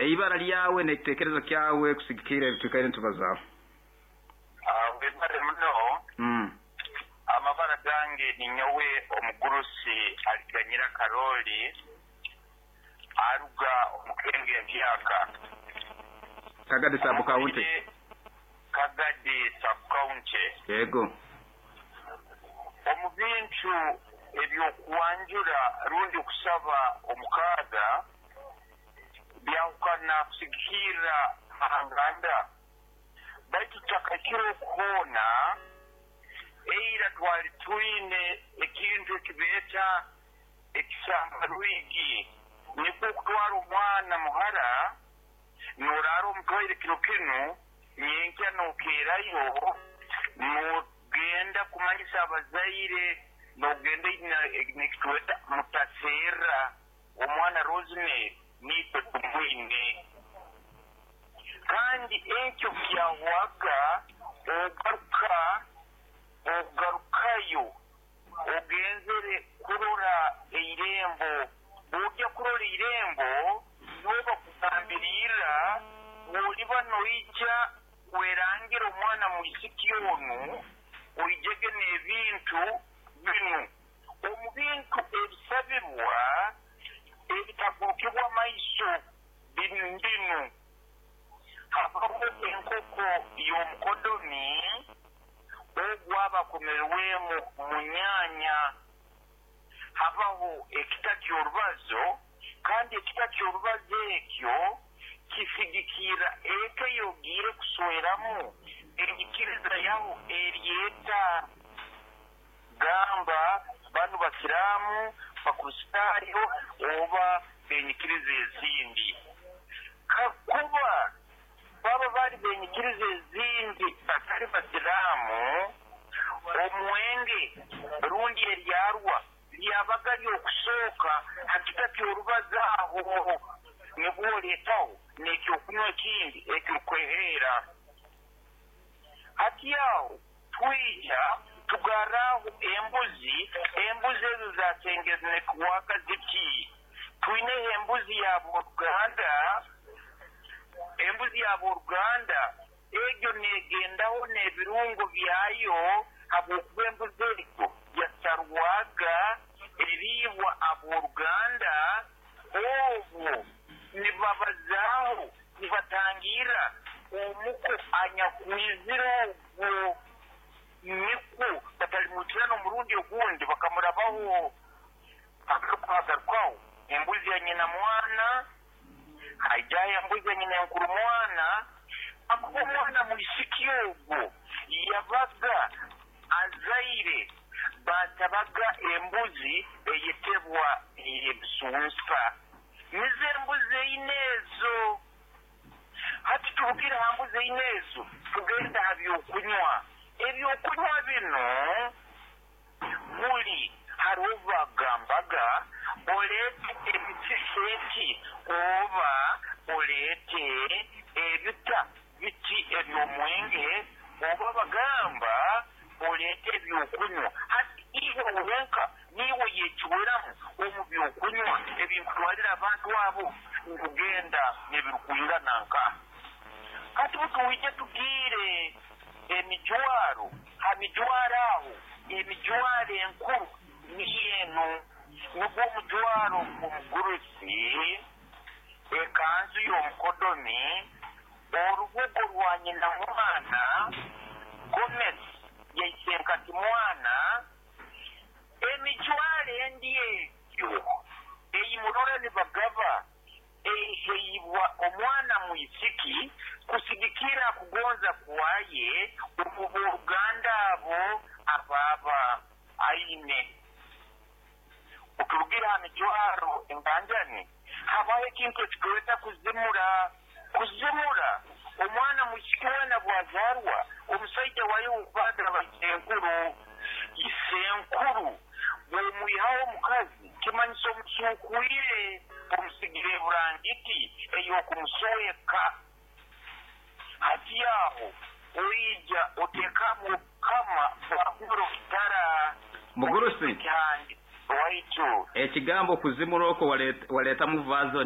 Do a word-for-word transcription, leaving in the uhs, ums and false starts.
eibara lyawe n'ekitekerezo kyawe kusigikira ebitukaire ntubazaho. Ah, webale muno. Mm. Amabara gange ni nyowe omugurusi aliganyira Karoli aruga omukenge myaka. Kagadi Sub County. Kagadi Sub County. Yego. Omubintu ebyokuwanjura rundi kusaba omukaaga byawukana kusigikira ahanganda baitu takakiro kuona eira twali tuine ekintu ekibeeta ekisamba lwigi niko kutwara omwana muhara norara omutwaire kiro kinu nyenkya nokeerayo nogenda kumanyisa abazaire nogenda nekitweta mutaseera omwana Rosemary nipe kumwine kandi ekyo kyawaga ogaruka ogarukayo ogenzere kurora eirembo bujja kurora eirembo noba kugambirira woliba noija werangira omwana muisiki onu oijege n'ebintu binu omu bintu ebisabirwa ebitagurukibwa maiso binu binu habaho enkoko y'omukodomi ogwabakomerwemu mu nyanya habaho ekita ky'orubazo kandi ekita ky'orubazo ekyo kisigikira ekeyogire kusweramu enyikiriza yaho eryeta gamba banu basiramu bakristaayo oba benyikiriza ezindi kakuba baba bali benyikiriza ezindi batali basiramu omwenge rundi eryarwa lyabaga lyokusooka hakita ky'orubazo aho nebwoleetawo n'ekyokunywa ekindi ekirukweheera hati awo twija tugaraaho embuzi embuzi ezo zatengezekuwaka ziti tuineho embuzi yabooluganda embuzi yabooluganda egyo negendaho n'ebirungo byayo habwokuba embuzi egyo yasarwaga eriibwa abooluganda obwo nibabazaaho nibatangira omuko anyakwizira ogwo niko batalimutira n'omurundi ogundi bakamurabaho akakuhagarukaho embuzi ya nyina mwana haijayo embuzi ya nyina enkuru mwana akuba omwana muisiki ogwo yabaga azaire batabaga embuzi eyetebwa ebisunsa nizo embuzi einezo hati tubukira ha mbuzi einezo tugenda ha byokunywa ebyokunywa bino buli hariho bagambaga oleete ebisiseki oba oleete ebita biti ebyomwenge oba bagamba oleete ebyokunywa hati iwe olenka niwe yekiweramu omu byokunywa ebinkutwalira abantu abo nkugenda nebirukwingananka hati butuwije tugire emijwaro ha mijwaro aho emijwaro enkuru niyenu nigwo omujwaro omugurusi ekanzu y'omukodomi orubugo rwa nyina mwana gomesi yaisenkati mwana emijwaro endi egyo eyimurora nibagaba eheyibwa omwana muisiki kusigikira kugonza kwaye omubooluganda abo ababa aine okurugira ha mijwaro embanjani habaho ekintu ekitweta kuzimura kuzimura omwana muisiki wena bwazarwa omusaija wayo wokubadira baisenkuru isenkuru bwomwihaho omukazi kimanyisa omusuukwire omusigire burangiti ey'okumusoeka hati aho oija otekamu kama bwaguro kitara mugurusi waitu ekigambo kuzimura oko waleeta mu vazo